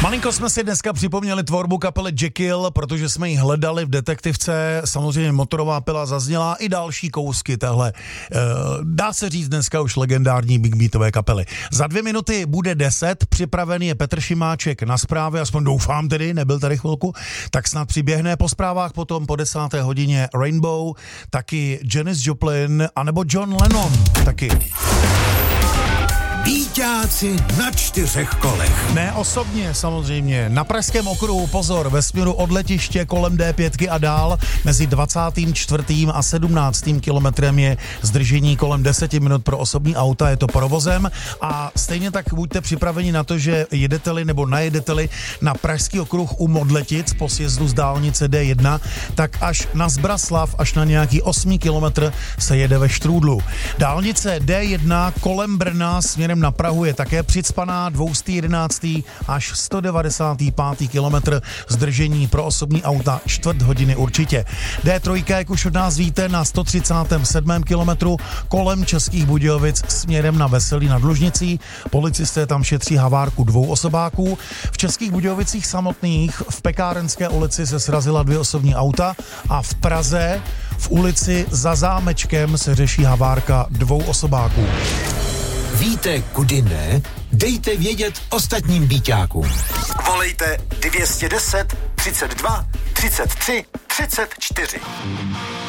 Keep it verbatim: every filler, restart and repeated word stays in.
Malinko jsme si dneska připomněli tvorbu kapely Jekyll, protože jsme ji hledali v detektivce, samozřejmě motorová pila zazněla i další kousky téhle, dá se říct dneska už legendární big beatové kapely. Za dvě minuty bude deset, připravený je Petr Šimáček na zprávy, aspoň doufám tedy, nebyl tady chvilku, tak snad přiběhne po zprávách potom po desáté hodině Rainbow, taky Janis Joplin, anebo John Lennon, taky. Býťáci na čtyřech kolech. Ne osobně samozřejmě. Na Pražském okruhu pozor, ve směru od letiště kolem dé pět a dál mezi dvacátým čtvrtým a sedmnáctým kilometrem je zdržení kolem deset minut pro osobní auta, je to provozem a stejně tak buďte připraveni na to, že jedete-li nebo najedete-li na Pražský okruh u Modletic po sjezdu z dálnice dé jedna, tak až na Zbraslav, až na nějaký osmý kilometr se jede ve štrůdlu. Dálnice dé jedna kolem Brna směrem na Prahu je také přicpaná, dvě stě jedenáct až sto devadesátý pátý kilometr, zdržení pro osobní auta čtvrt hodiny určitě. dé tři, jak už od nás víte, na sto třicátém sedmém kilometru kolem Českých Budějovic směrem na Veselí nad Lužnicí. Policisté tam šetří havárku dvou osobáků. V Českých Budějovicích samotných v Pekárenské ulici se srazila dvě osobní auta a v Praze v ulici Za zámečkem se řeší havárka dvou osobáků. Víte, kudy ne? Dejte vědět ostatním býťákům. Volejte dvě stě deset, třicet dva, třicet tři, třicet čtyři.